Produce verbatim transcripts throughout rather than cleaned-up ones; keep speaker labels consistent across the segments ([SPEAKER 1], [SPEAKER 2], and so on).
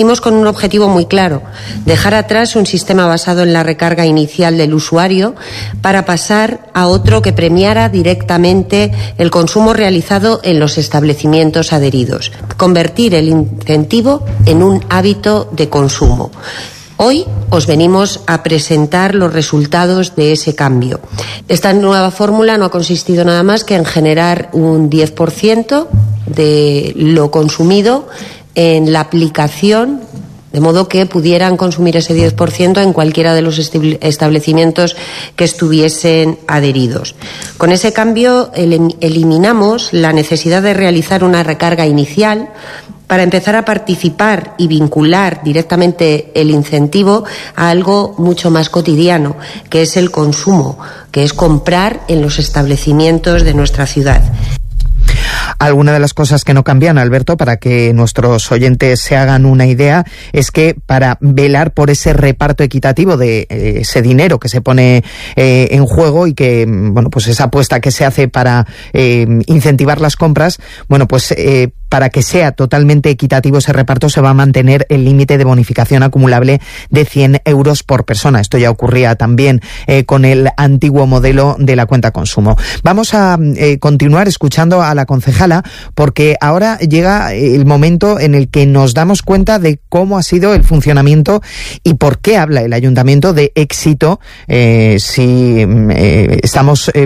[SPEAKER 1] Con un objetivo muy claro, dejar atrás un sistema basado en la recarga inicial del usuario para pasar a otro que premiara directamente el consumo realizado en los establecimientos adheridos, convertir el incentivo en un hábito de consumo. Hoy os venimos a presentar los resultados de ese cambio. Esta nueva fórmula no ha consistido nada más que en generar un diez por ciento de lo consumido en la aplicación, de modo que pudieran consumir ese diez por ciento en cualquiera de los establecimientos que estuviesen adheridos. Con ese cambio eliminamos la necesidad de realizar una recarga inicial para empezar a participar y vincular directamente el incentivo a algo mucho más cotidiano, que es el consumo, que es comprar en los establecimientos de nuestra ciudad.
[SPEAKER 2] Alguna de las cosas que no cambian, Alberto, para que nuestros oyentes se hagan una idea, es que para velar por ese reparto equitativo de eh, ese dinero que se pone eh, en juego y que, bueno, pues esa apuesta que se hace para eh, incentivar las compras, bueno, pues eh, para que sea totalmente equitativo ese reparto se va a mantener el límite de bonificación acumulable de cien euros por persona. Esto ya ocurría también eh, con el antiguo modelo de la cuenta consumo. Vamos a eh, continuar escuchando a la concejala, porque ahora llega el momento en el que nos damos cuenta de cómo ha sido el funcionamiento y por qué habla el ayuntamiento de éxito, eh, si eh, estamos eh,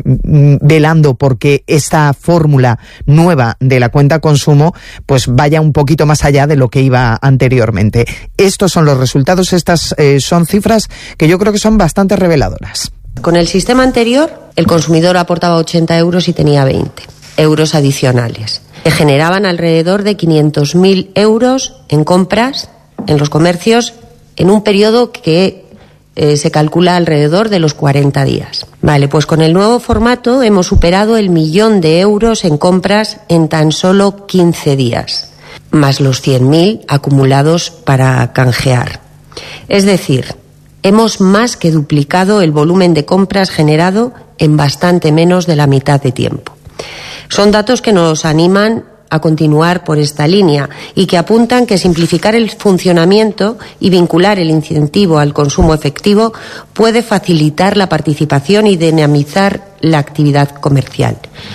[SPEAKER 2] velando porque esta fórmula nueva de la cuenta consumo pues vaya un poquito más allá de lo que iba anteriormente. Estos son los resultados, estas eh, son cifras que yo creo que son bastante reveladoras.
[SPEAKER 1] Con el sistema anterior, el consumidor aportaba ochenta euros y tenía veinte euros adicionales. Se generaban alrededor de quinientos mil euros en compras en los comercios en un periodo que eh, se calcula alrededor de los cuarenta días. Vale, pues con el nuevo formato hemos superado el millón de euros en compras en tan solo quince días, más los cien mil acumulados para canjear. Es decir, hemos más que duplicado el volumen de compras generado en bastante menos de la mitad de tiempo. Son datos que nos animan a continuar por esta línea y que apuntan que simplificar el funcionamiento y vincular el incentivo al consumo efectivo puede facilitar la participación y dinamizar la actividad comercial.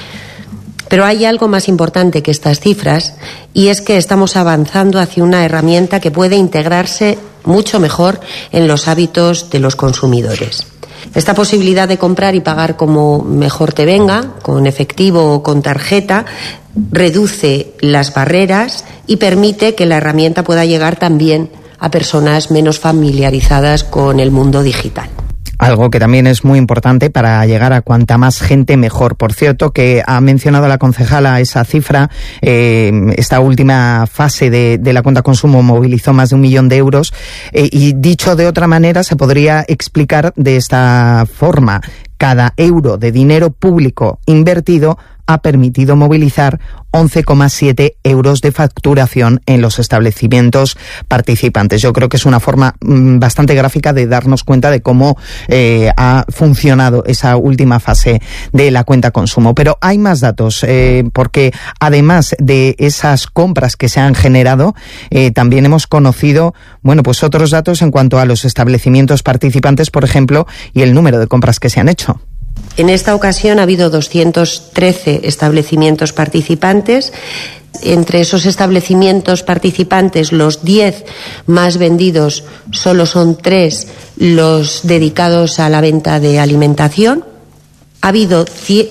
[SPEAKER 1] Pero hay algo más importante que estas cifras, y es que estamos avanzando hacia una herramienta que puede integrarse mucho mejor en los hábitos de los consumidores. Esta posibilidad de comprar y pagar como mejor te venga, con efectivo o con tarjeta, reduce las barreras y permite que la herramienta pueda llegar también a personas menos familiarizadas con el mundo digital.
[SPEAKER 2] Algo que también es muy importante para llegar a cuanta más gente mejor. Por cierto, que ha mencionado la concejala esa cifra, eh, esta última fase de, de la cuenta consumo movilizó más de un millón de euros eh, y dicho de otra manera se podría explicar de esta forma. Cada euro de dinero público invertido ha permitido movilizar once coma siete euros de facturación en los establecimientos participantes. Yo creo que es una forma mmm, bastante gráfica de darnos cuenta de cómo eh, ha funcionado esa última fase de la cuenta consumo. Pero hay más datos, eh, porque además de esas compras que se han generado, eh, también hemos conocido, bueno, pues otros datos en cuanto a los establecimientos participantes, por ejemplo, y el número de compras que se han hecho.
[SPEAKER 1] En esta ocasión ha habido doscientos trece establecimientos participantes. Entre esos establecimientos participantes, los diez más vendidos solo son tres los dedicados a la venta de alimentación. Ha habido,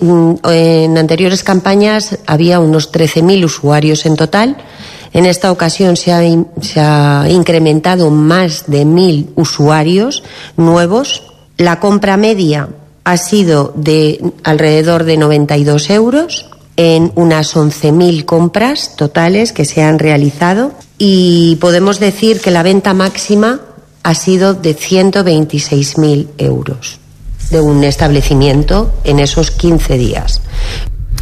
[SPEAKER 1] en anteriores campañas había unos trece mil usuarios en total. En esta ocasión se ha, se ha incrementado más de mil usuarios nuevos. La compra media ha sido de alrededor de noventa y dos euros en unas once mil compras totales que se han realizado, y podemos decir que la venta máxima ha sido de ciento veintiséis mil euros de un establecimiento en esos quince días.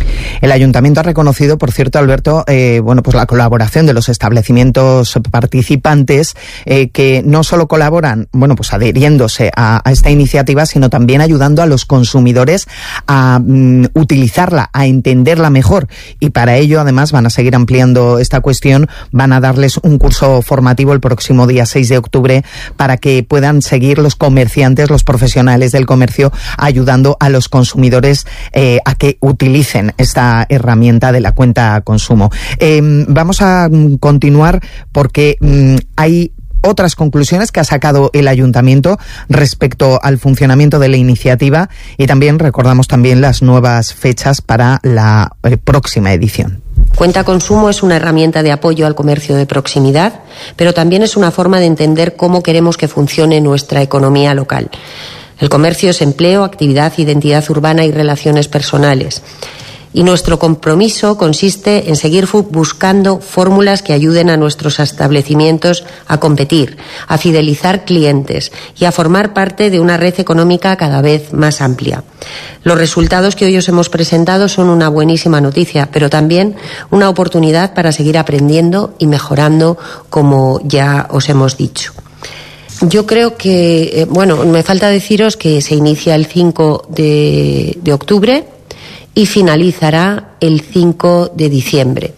[SPEAKER 2] El Ayuntamiento ha reconocido, por cierto, Alberto, eh, bueno, pues la colaboración de los establecimientos participantes eh, que no solo colaboran, bueno, pues adhiriéndose a, a esta iniciativa, sino también ayudando a los consumidores a mm, utilizarla, a entenderla mejor. Y para ello, además, van a seguir ampliando esta cuestión, van a darles un curso formativo el próximo día seis de octubre para que puedan seguir los comerciantes, los profesionales del comercio, ayudando a los consumidores eh, a que utilicen esta herramienta de la cuenta consumo. Eh, vamos a continuar porque mm, hay otras conclusiones que ha sacado el Ayuntamiento respecto al funcionamiento de la iniciativa y también recordamos también las nuevas fechas para la eh, próxima edición.
[SPEAKER 1] Cuenta Consumo es una herramienta de apoyo al comercio de proximidad, pero también es una forma de entender cómo queremos que funcione nuestra economía local. El comercio es empleo, actividad, identidad urbana y relaciones personales. Y nuestro compromiso consiste en seguir buscando fórmulas que ayuden a nuestros establecimientos a competir, a fidelizar clientes y a formar parte de una red económica cada vez más amplia. Los resultados que hoy os hemos presentado son una buenísima noticia, pero también una oportunidad para seguir aprendiendo y mejorando, como ya os hemos dicho. Yo creo que, eh, bueno, me falta deciros que se inicia el cinco de, de octubre y finalizará el cinco de diciembre.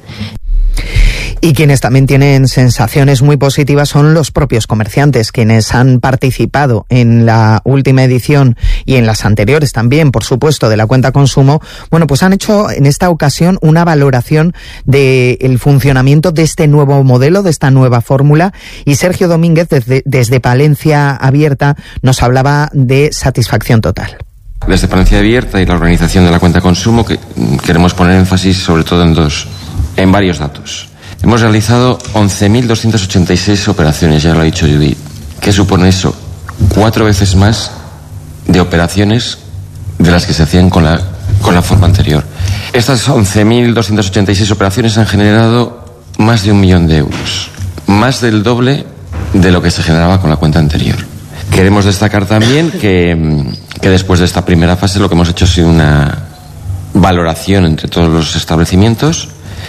[SPEAKER 2] Y quienes también tienen sensaciones muy positivas son los propios comerciantes, quienes han participado en la última edición y en las anteriores también, por supuesto, de la cuenta consumo. Bueno, pues han hecho en esta ocasión una valoración del funcionamiento de este nuevo modelo, de esta nueva fórmula. Y Sergio Domínguez, desde, desde Palencia Abierta, nos hablaba de satisfacción total.
[SPEAKER 3] Desde Palencia Abierta y la organización de la cuenta consumo que queremos poner énfasis sobre todo en dos, en varios datos. Hemos realizado once mil doscientas ochenta y seis operaciones, ya lo ha dicho Judith. ¿Qué supone eso? Cuatro veces más de operaciones de las que se hacían con la, con la forma anterior. Estas once mil doscientas ochenta y seis operaciones han generado más de un millón de euros, más del doble de lo que se generaba con la cuenta anterior. Queremos destacar también que, que después de esta primera fase lo que hemos hecho ha sido una valoración entre todos los establecimientos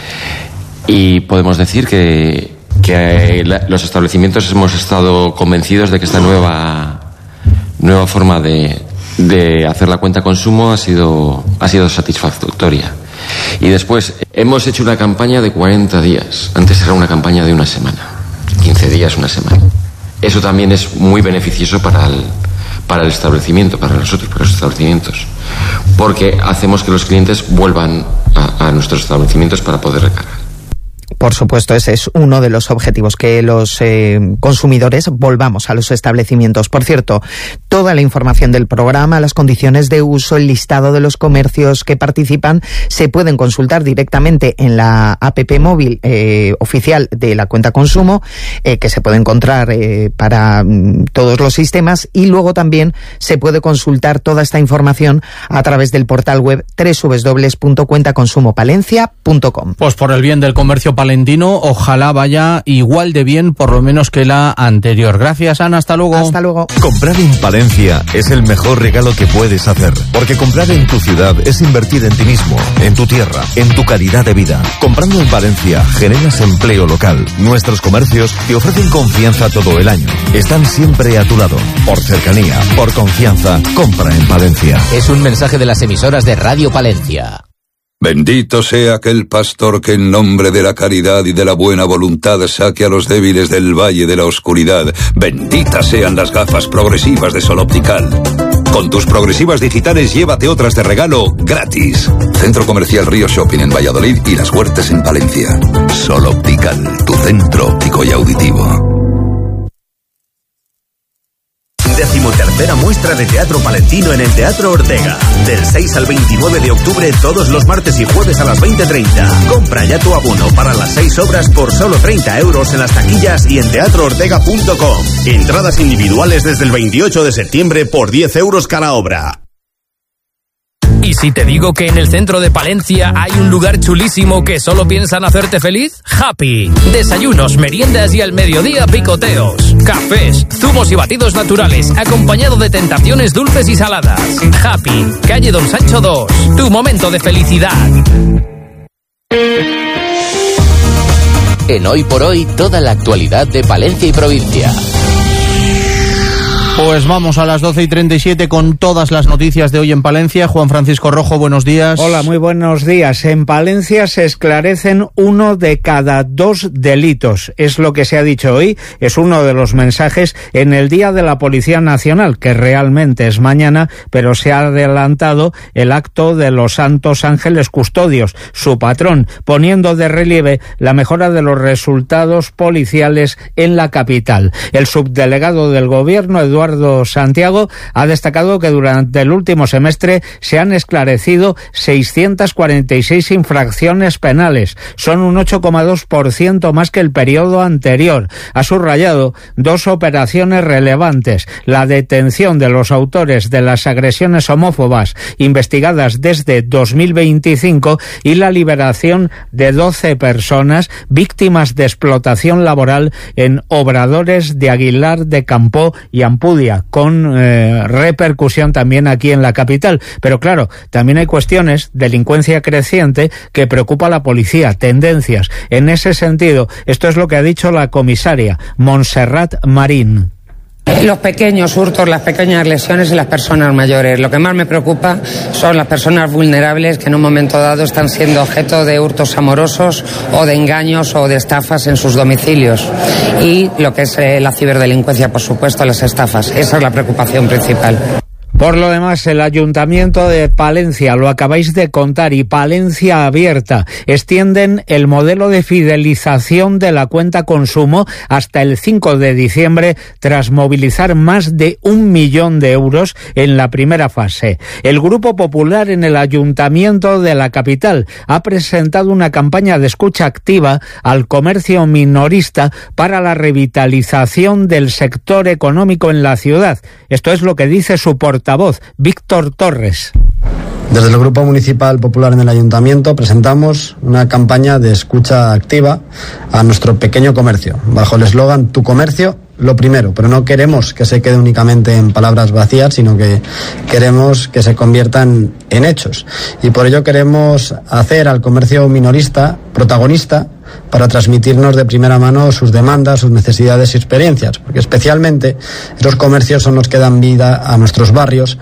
[SPEAKER 3] y podemos decir que, que la, los establecimientos hemos estado convencidos de que esta nueva, nueva forma de, de hacer la cuenta consumo ha sido, ha sido satisfactoria. Y después hemos hecho una campaña de cuarenta días. Antes era una campaña de una semana, quince días, una semana. Eso también es muy beneficioso para el, para el establecimiento, para nosotros, para los establecimientos, porque hacemos que los clientes vuelvan a, a nuestros establecimientos para poder recargar.
[SPEAKER 2] Por supuesto, ese es uno de los objetivos, que los eh, consumidores volvamos a los establecimientos. Por cierto, toda la información del programa, las condiciones de uso, el listado de los comercios que participan, se pueden consultar directamente en la app móvil eh, oficial de la cuenta consumo, eh, que se puede encontrar eh, para mm, todos los sistemas, y luego también se puede consultar toda esta información a través del portal web doble u doble u doble u punto cuenta consumo palencia punto com.
[SPEAKER 4] Pues por el bien del comercio palentino, ojalá vaya igual de bien, por lo menos que la anterior. Gracias, Ana, hasta luego.
[SPEAKER 2] Hasta luego.
[SPEAKER 5] Comprar en Palencia es el mejor regalo que puedes hacer, porque comprar en tu ciudad es invertir en ti mismo, en tu tierra, en tu calidad de vida. Comprando en Palencia generas empleo local. Nuestros comercios te ofrecen confianza todo el año. Están siempre a tu lado. Por cercanía, por confianza, compra en Palencia.
[SPEAKER 6] Es un mensaje de las emisoras de Radio Palencia.
[SPEAKER 7] Bendito sea aquel pastor que en nombre de la caridad y de la buena voluntad saque a los débiles del valle de la oscuridad. Benditas sean las gafas progresivas de Sol Optical. Con tus progresivas digitales llévate otras de regalo gratis. Centro Comercial Río Shopping en Valladolid y Las Huertas en Palencia. Sol Optical, tu centro óptico y auditivo.
[SPEAKER 8] Decimotercera muestra de teatro palentino en el Teatro Ortega. Del seis al veintinueve de octubre, todos los martes y jueves a las veinte treinta. Compra ya tu abono para las seis obras por solo treinta euros en las taquillas y en teatro ortega punto com. Entradas individuales desde el veintiocho de septiembre por diez euros cada obra.
[SPEAKER 9] ¿Y si te digo que en el centro de Palencia hay un lugar chulísimo que solo piensan hacerte feliz? Happy. Desayunos, meriendas y al mediodía picoteos. Cafés, zumos y batidos naturales, acompañado de tentaciones dulces y saladas. Happy, calle Don Sancho dos, tu momento de felicidad.
[SPEAKER 6] En Hoy por Hoy, toda la actualidad de Palencia y provincia.
[SPEAKER 4] Pues vamos a las doce y treinta y siete con todas las noticias de hoy en Palencia. Juan Francisco Rojo, buenos días.
[SPEAKER 10] Hola, muy buenos días. En Palencia se esclarecen uno de cada dos delitos. Es lo que se ha dicho hoy. Es uno de los mensajes en el Día de la Policía Nacional, que realmente es mañana, pero se ha adelantado el acto de los Santos Ángeles Custodios, su patrón, poniendo de relieve la mejora de los resultados policiales en la capital. El subdelegado del Gobierno, Eduardo Eduardo Santiago, ha destacado que durante el último semestre se han esclarecido seiscientas cuarenta y seis infracciones penales. Son un ocho coma dos por ciento más que el periodo anterior. Ha subrayado dos operaciones relevantes: la detención de los autores de las agresiones homófobas investigadas desde dos mil veinticinco y la liberación de doce personas víctimas de explotación laboral en obradores de Aguilar de Campoo y Ampudia, con eh, repercusión también aquí en la capital. Pero claro, también hay cuestiones, delincuencia creciente, que preocupa a la policía, tendencias. En ese sentido, esto es lo que ha dicho la comisaria Montserrat Marín.
[SPEAKER 11] Los pequeños hurtos, las pequeñas lesiones y las personas mayores. Lo que más me preocupa son las personas vulnerables que en un momento dado están siendo objeto de hurtos amorosos o de engaños o de estafas en sus domicilios. Y lo que es eh, la ciberdelincuencia, por supuesto, las estafas. Esa es la preocupación principal.
[SPEAKER 10] Por lo demás, el Ayuntamiento de Palencia, lo acabáis de contar, y Palencia Abierta extienden el modelo de fidelización de la cuenta consumo hasta el cinco de diciembre, tras movilizar más de un millón de euros en la primera fase. El Grupo Popular en el Ayuntamiento de la capital ha presentado una campaña de escucha activa al comercio minorista para la revitalización del sector económico en la ciudad. Esto es lo que dice su portavoz, Víctor Torres.
[SPEAKER 12] Desde el Grupo Municipal Popular en el Ayuntamiento presentamos una campaña de escucha activa a nuestro pequeño comercio, bajo el eslogan Tu comercio, lo primero, pero no queremos que se quede únicamente en palabras vacías, sino que queremos que se conviertan en hechos. Y por ello queremos hacer al comercio minorista protagonista para transmitirnos de primera mano sus demandas, sus necesidades y experiencias, porque especialmente esos comercios son los que dan vida a nuestros barrios.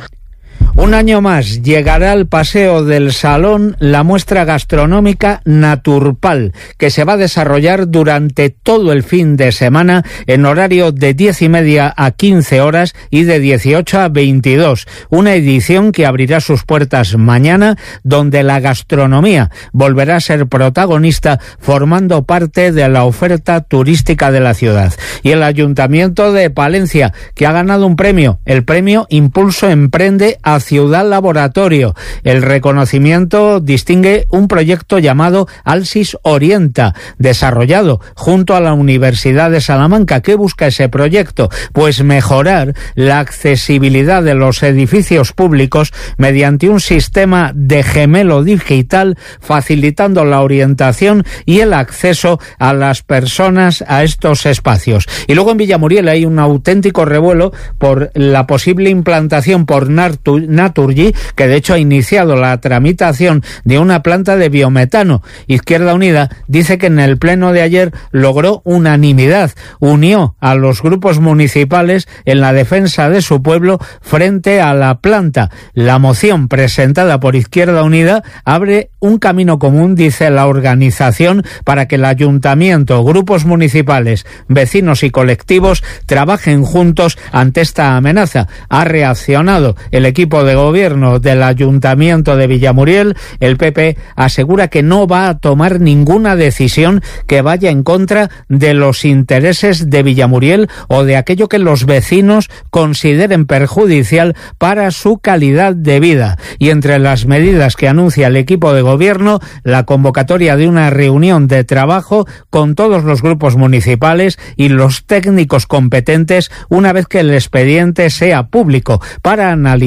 [SPEAKER 10] Un año más llegará al Paseo del Salón la muestra gastronómica Naturpal, que se va a desarrollar durante todo el fin de semana en horario de diez y media a quince horas y de dieciocho a veintidós. Una edición que abrirá sus puertas mañana, donde la gastronomía volverá a ser protagonista, formando parte de la oferta turística de la ciudad. Y el Ayuntamiento de Palencia, que ha ganado un premio, el premio Impulso Emprende a Ciudad Laboratorio. El reconocimiento distingue un proyecto llamado Alsis Orienta, desarrollado junto a la Universidad de Salamanca. ¿Qué busca ese proyecto? Pues mejorar la accesibilidad de los edificios públicos mediante un sistema de gemelo digital, facilitando la orientación y el acceso a las personas a estos espacios. Y luego en Villamuriel hay un auténtico revuelo por la posible implantación por Naturgy, que de hecho ha iniciado la tramitación de una planta de biometano. Izquierda Unida dice que en el pleno de ayer logró unanimidad, unió a los grupos municipales en la defensa de su pueblo frente a la planta. La moción presentada por Izquierda Unida abre un camino común, dice la organización, para que el ayuntamiento, grupos municipales, vecinos y colectivos trabajen juntos ante esta amenaza. Ha reaccionado el equipo de gobierno del Ayuntamiento de Villamuriel. El P P asegura que no va a tomar ninguna decisión que vaya en contra de los intereses de Villamuriel o de aquello que los vecinos consideren perjudicial para su calidad de vida. Y entre las medidas que anuncia el equipo de gobierno, la convocatoria de una reunión de trabajo con todos los grupos municipales y los técnicos competentes una vez que el expediente sea público, para analizar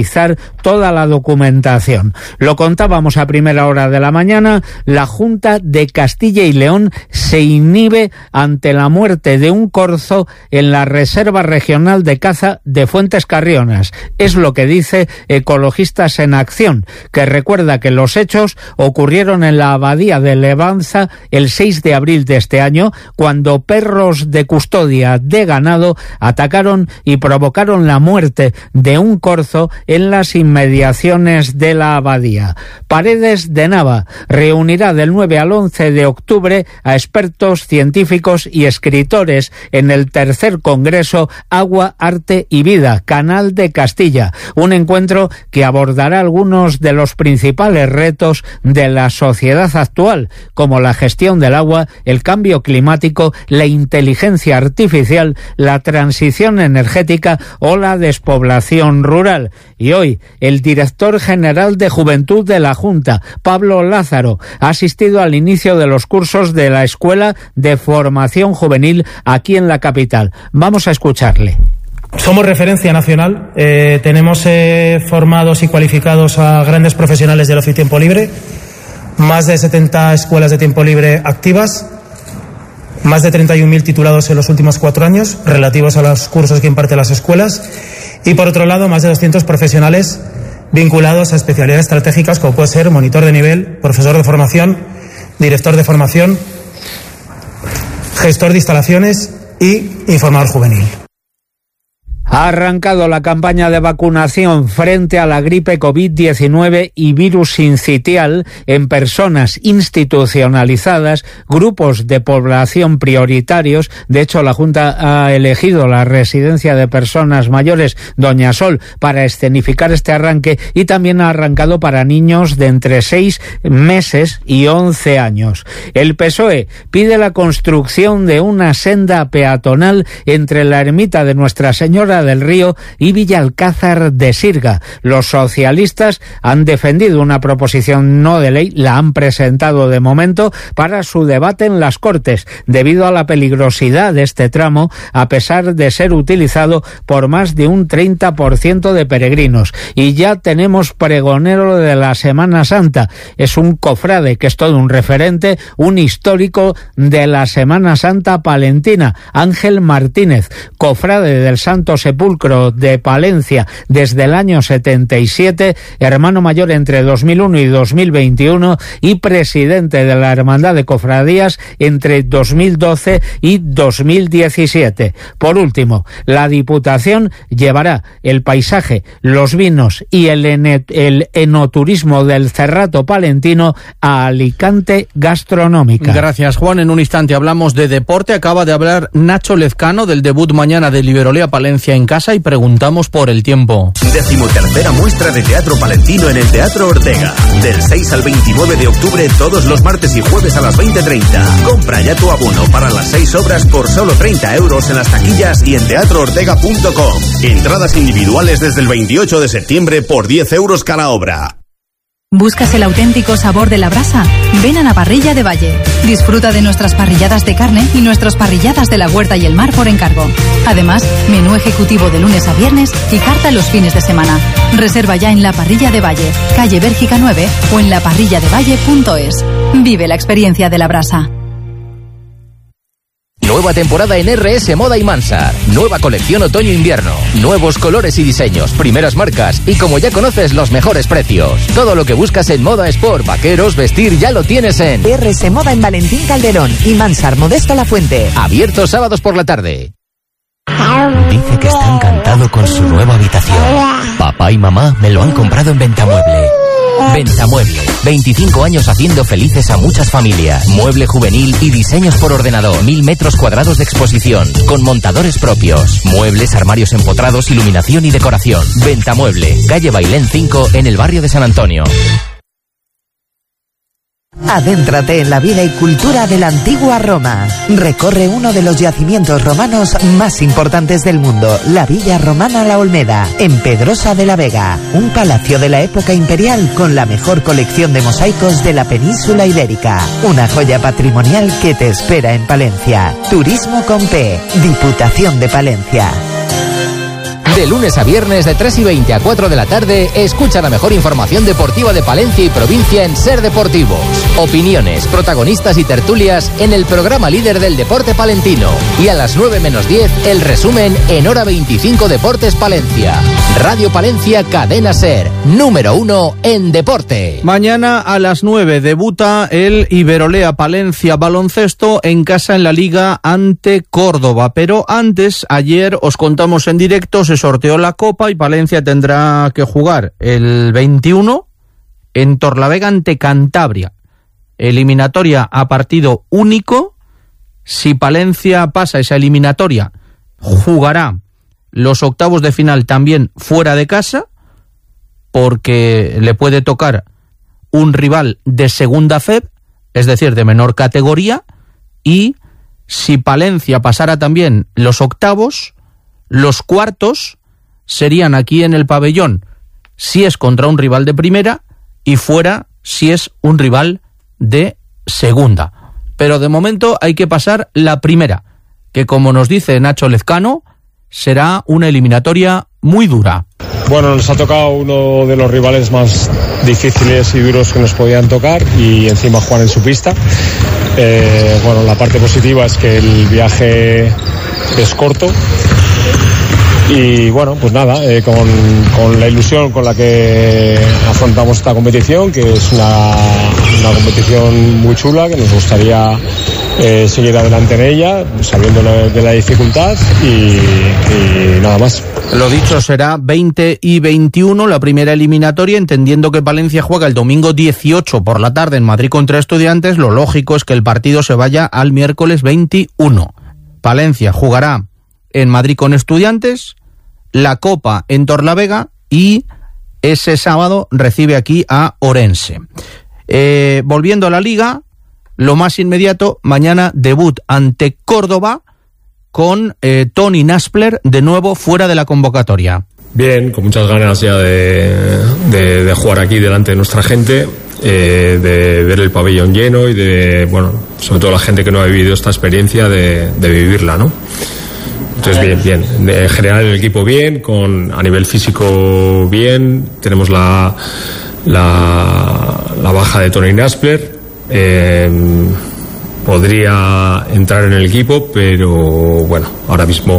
[SPEAKER 10] toda la documentación. Lo contábamos a primera hora de la mañana, la Junta de Castilla y León se inhibe ante la muerte de un corzo en la Reserva Regional de Caza de Fuentes Carrionas. Es lo que dice Ecologistas en Acción, que recuerda que los hechos ocurrieron en la abadía de Levanza el seis de abril de este año, cuando perros de custodia de ganado atacaron y provocaron la muerte de un corzo en las inmediaciones de la abadía. Paredes de Nava reunirá del nueve al once de octubre a expertos, científicos y escritores en el tercer Congreso Agua, Arte y Vida, Canal de Castilla, un encuentro que abordará algunos de los principales retos de la sociedad actual, como la gestión del agua, el cambio climático, la inteligencia artificial, la transición energética o la despoblación rural. Y hoy, el director general de Juventud de la Junta, Pablo Lázaro, ha asistido al inicio de los cursos de la Escuela de Formación Juvenil aquí en la capital. Vamos a escucharle.
[SPEAKER 13] Somos referencia nacional, eh, tenemos eh, formados y cualificados a grandes profesionales del ocio y tiempo libre, más de setenta escuelas de tiempo libre activas, más de treinta y un mil titulados en los últimos cuatro años relativos a los cursos que imparten las escuelas y, por otro lado, más de doscientos profesionales vinculados a especialidades estratégicas como puede ser monitor de nivel, profesor de formación, director de formación, gestor de instalaciones y informador juvenil.
[SPEAKER 10] Ha arrancado la campaña de vacunación frente a la gripe COVID diecinueve y virus sincitial en personas institucionalizadas, grupos de población prioritarios. De hecho, la Junta ha elegido la residencia de personas mayores Doña Sol para escenificar este arranque, y también ha arrancado para niños de entre seis meses y once años. El P S O E pide la construcción de una senda peatonal entre la ermita de Nuestra Señora del Río y Villalcázar de Sirga. Los socialistas han defendido una proposición no de ley, la han presentado de momento para su debate en las Cortes, debido a la peligrosidad de este tramo, a pesar de ser utilizado por más de un treinta por ciento de peregrinos. Y ya tenemos pregonero de la Semana Santa. Es un cofrade que es todo un referente, un histórico de la Semana Santa palentina, Ángel Martínez, cofrade del Santo Sepulcro de Palencia desde el año setenta y siete, hermano mayor entre dos mil uno y dos mil veintiuno y presidente de la Hermandad de Cofradías entre dos mil doce y dos mil diecisiete. Por último, la Diputación llevará el paisaje, los vinos y el, ene, el enoturismo del Cerrato palentino a Alicante Gastronómica.
[SPEAKER 4] Gracias, Juan. En un instante hablamos de deporte. Acaba de hablar Nacho Lezcano del debut mañana del Iberolea Palencia en casa y preguntamos por el tiempo.
[SPEAKER 8] Decimotercera muestra de teatro palentino en el Teatro Ortega. Del seis al veintinueve de octubre, todos los martes y jueves a las veinte treinta. Compra ya tu abono para las seis obras por solo treinta euros en las taquillas y en teatro ortega punto com. Entradas individuales desde el veintiocho de septiembre por diez euros cada obra.
[SPEAKER 14] ¿Buscas el auténtico sabor de la brasa? Ven a la Parrilla de Valle. Disfruta de nuestras parrilladas de carne y nuestras parrilladas de la huerta y el mar por encargo. Además, menú ejecutivo de lunes a viernes y carta los fines de semana. Reserva ya en la Parrilla de Valle, calle Bélgica nueve o en la parrilla de valle punto es. Vive la experiencia de la brasa.
[SPEAKER 6] Nueva temporada en R S Moda y Mansard. Nueva colección otoño-invierno. Nuevos colores y diseños, primeras marcas y, como ya conoces, los mejores precios. Todo lo que buscas en moda sport, vaqueros, vestir, ya lo tienes en
[SPEAKER 15] R S Moda en Valentín Calderón y Mansard Modesto La Fuente.
[SPEAKER 6] Abiertos sábados por la tarde.
[SPEAKER 16] Dice que está encantado con su nueva habitación. Papá y mamá me lo han comprado en Ventamueble. Ventamueble, veinticinco años haciendo felices a muchas familias. Mueble juvenil y diseños por ordenador. Mil metros cuadrados de exposición, con montadores propios. Muebles, armarios empotrados, iluminación y decoración. Ventamueble, calle Bailén cinco, en el barrio de San Antonio.
[SPEAKER 15] Adéntrate en la vida y cultura de la antigua Roma. Recorre uno de los yacimientos romanos más importantes del mundo, la Villa Romana La Olmeda, en Pedrosa de la Vega. Un palacio de la época imperial con la mejor colección de mosaicos de la península ibérica. Una joya patrimonial que te espera en Palencia. Turismo con P. Diputación de Palencia.
[SPEAKER 6] De lunes a viernes de tres y veinte a cuatro de la tarde, escucha la mejor información deportiva de Palencia y provincia en Ser Deportivos. Opiniones, protagonistas y tertulias en el programa líder del deporte palentino. Y a las nueve menos diez, el resumen en Hora veinticinco Deportes Palencia. Radio Palencia, Cadena Ser, número uno en deporte.
[SPEAKER 4] Mañana a las nueve debuta el Iberolea Palencia Baloncesto en casa en la Liga ante Córdoba. Pero antes, ayer os contamos en directo, se sorteó la Copa y Palencia tendrá que jugar el veintiuno en Torlavega ante Cantabria. Eliminatoria a partido único. Si Palencia pasa esa eliminatoria, jugará los octavos de final también fuera de casa, porque le puede tocar un rival de segunda F E B, es decir, de menor categoría, y si Palencia pasara también los octavos, los cuartos serían aquí en el pabellón si es contra un rival de primera y fuera si es un rival de segunda. Pero de momento hay que pasar la primera, que como nos dice Nacho Lezcano, será una eliminatoria muy dura.
[SPEAKER 17] Bueno, nos ha tocado uno de los rivales más difíciles y duros que nos podían tocar y encima jugar en su pista. Eh, bueno, la parte positiva es que el viaje es corto. Y bueno, pues nada, eh, con, con la ilusión con la que afrontamos esta competición, que es una, una competición muy chula, que nos gustaría eh, seguir adelante en ella, sabiendo la, de la dificultad y, y nada más.
[SPEAKER 4] Lo dicho, será veinte y veintiuno la primera eliminatoria, entendiendo que Palencia juega el domingo dieciocho por la tarde en Madrid contra Estudiantes. Lo lógico es que el partido se vaya al miércoles veintiuno. Palencia jugará en Madrid con Estudiantes, la Copa en Torlavega y ese sábado recibe aquí a Orense. Eh, volviendo a la Liga, lo más inmediato, mañana debut ante Córdoba con eh, Tony Naspler de nuevo fuera de la convocatoria.
[SPEAKER 17] Bien, con muchas ganas ya de, de, de jugar aquí delante de nuestra gente, eh, de ver el pabellón lleno y de, bueno, sobre todo la gente que no ha vivido esta experiencia, de, de vivirla, ¿no? Entonces bien, bien. En general el equipo bien, con a nivel físico bien. Tenemos la la, la baja de Tony Naspler. Eh, podría entrar en el equipo, pero bueno, ahora mismo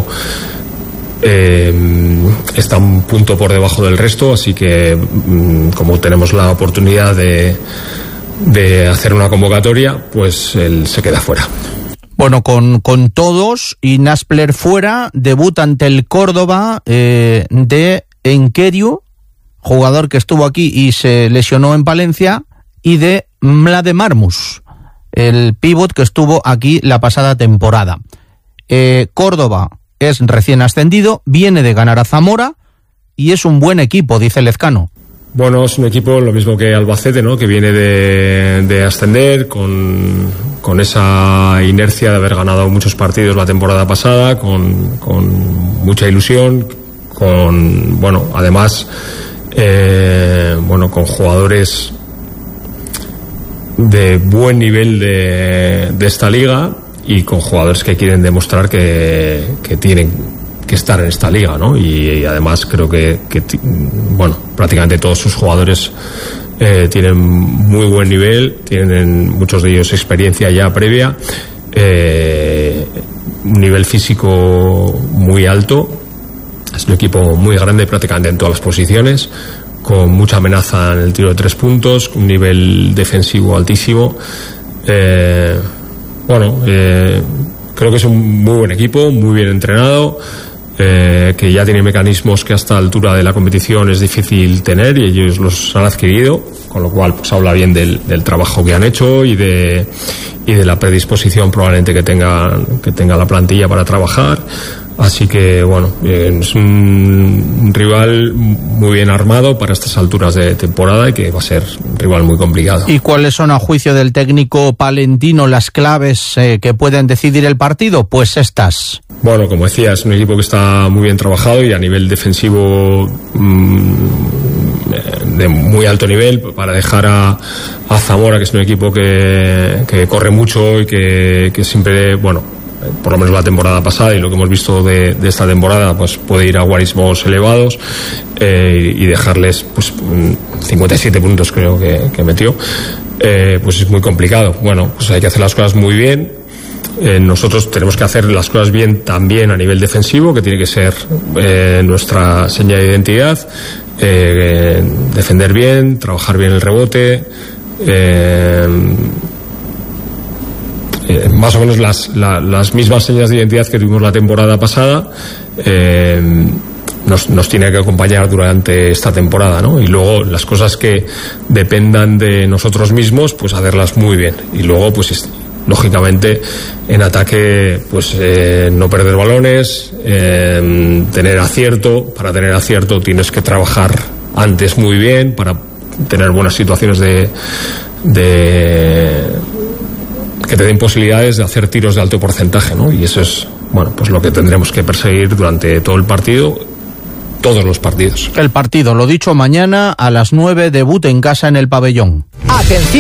[SPEAKER 17] eh, está un punto por debajo del resto, así que como tenemos la oportunidad de, de hacer una convocatoria, pues él se queda fuera.
[SPEAKER 4] Bueno, con, con todos y Naspler fuera, debuta ante el Córdoba eh, de Enqueriu, jugador que estuvo aquí y se lesionó en Palencia, y de Mlade Marmus, el pívot que estuvo aquí la pasada temporada. Eh, Córdoba es recién ascendido, viene de ganar a Zamora y es un buen equipo, dice Lezcano.
[SPEAKER 17] Bueno, es un equipo lo mismo que Albacete, ¿no? Que viene de, de ascender con, con esa inercia de haber ganado muchos partidos la temporada pasada, con, con mucha ilusión, con, bueno, además, eh, bueno, con jugadores de buen nivel de, de esta liga y con jugadores que quieren demostrar que, que tienen que estar en esta liga, ¿no? Y, y además creo que, que, bueno, prácticamente todos sus jugadores eh, tienen muy buen nivel, tienen muchos de ellos experiencia ya previa, eh, un nivel físico muy alto, es un equipo muy grande prácticamente en todas las posiciones, con mucha amenaza en el tiro de tres puntos, un nivel defensivo altísimo. Eh, bueno, eh, creo que es un muy buen equipo, muy bien entrenado. Eh, que ya tiene mecanismos que a esta altura de la competición es difícil tener y ellos los han adquirido, con lo cual pues habla bien del, del trabajo que han hecho y de, y de la predisposición probablemente que tenga, que tenga la plantilla para trabajar. Así que bueno, eh, es un rival muy bien armado para estas alturas de temporada y que va a ser un rival muy complicado.
[SPEAKER 4] ¿Y cuáles son, a juicio del técnico palentino, las claves eh, que pueden decidir el partido? Pues estas.
[SPEAKER 17] Bueno, como decía, es un equipo que está muy bien trabajado y a nivel defensivo mmm, de muy alto nivel, para dejar a, a Zamora, que es un equipo que, que corre mucho y que, que siempre, bueno, por lo menos la temporada pasada y lo que hemos visto de, de esta temporada, pues puede ir a guarismos elevados eh, y dejarles pues cincuenta y siete puntos creo que, que metió, eh, pues es muy complicado. Bueno, pues hay que hacer las cosas muy bien. Eh, nosotros tenemos que hacer las cosas bien también a nivel defensivo, que tiene que ser eh, nuestra seña de identidad, eh, defender bien, trabajar bien el rebote, eh, Eh, más o menos las, la, las mismas señas de identidad que tuvimos la temporada pasada, eh, nos, nos tiene que acompañar durante esta temporada, ¿no? Y luego las cosas que dependan de nosotros mismos, pues hacerlas muy bien. Y luego, pues es, lógicamente, en ataque, pues eh, no perder balones, eh, tener acierto. Para tener acierto tienes que trabajar antes muy bien, para tener buenas situaciones de... de que te den posibilidades de hacer tiros de alto porcentaje, ¿no? Y eso es, bueno, pues lo que tendremos que perseguir durante todo el partido, todos los partidos.
[SPEAKER 4] El partido, lo dicho, mañana a las nueve, debut en casa en el Pabellón.
[SPEAKER 6] Atención.